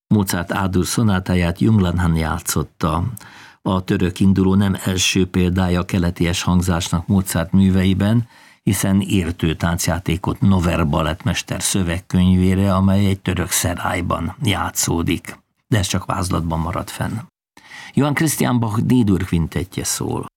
Mozart A-dur szonátáját Junglanhan játszotta. A török induló nem első példája a keleties hangzásnak Mozart műveiben, hiszen értő táncjátékot Nover balettmester szövegkönyvére, amely egy török szerájban játszódik, de ez csak vázlatban maradt fenn. Johann Christian Bach D-dur kvintettje szól.